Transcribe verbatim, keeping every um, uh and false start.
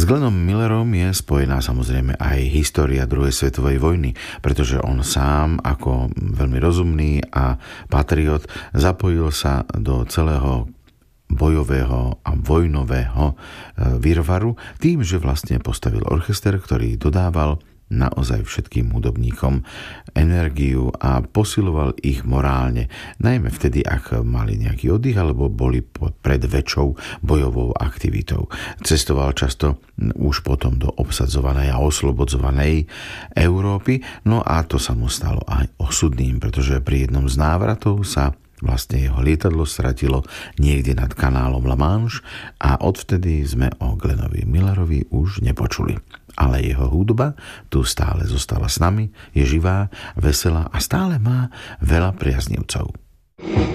S Glennom Millerom je spojená samozrejme aj história druhej svetovej vojny, pretože on sám ako veľmi rozumný a patriot zapojil sa do celého bojového a vojnového virvaru tým, že vlastne postavil orchester, ktorý dodával naozaj všetkým hudobníkom energiu a posiloval ich morálne, najmä vtedy, ak mali nejaký oddych alebo boli pred väčšou bojovou aktivitou. Cestoval často už potom do obsadzovanej a oslobodzovanej Európy, no a to sa mu stalo aj osudným, pretože pri jednom z návratov sa vlastne jeho lietadlo stratilo niekde nad kanálom La Manche a odvtedy sme o Glennovi Millerovi už nepočuli. Ale jeho hudba tu stále zostala s nami, je živá, veselá a stále má veľa priaznivcov.